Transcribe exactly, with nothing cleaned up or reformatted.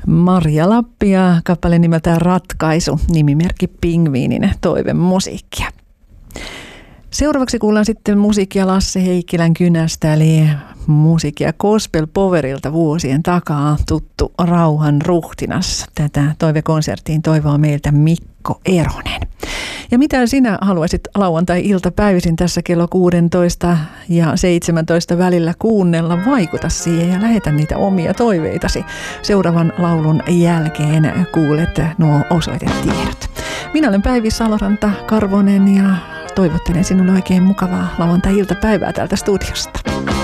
Marja Lappi ja kappale nimeltään Ratkaisu, nimimerkki Pingviinin toivemusiikkia. Seuraavaksi kuullaan sitten musiikkia Lasse Heikkilän kynästä, eli musiikkia Gospel Powerilta vuosien takaa tuttu Rauhan ruhtinas. Tätä toivekonserttiin toivoo meiltä Mikko Eronen. Ja mitä sinä haluaisit lauantai-iltapäivisin tässä kello kuusitoista ja seitsemäntoista välillä kuunnella? Vaikuta siihen ja lähetä niitä omia toiveitasi. Seuraavan laulun jälkeen kuulet nuo osoitetiedot. Minä olen Päivi Saloranta Karvonen ja toivottelen sinulle oikein mukavaa lauantai-iltapäivää täältä studiosta.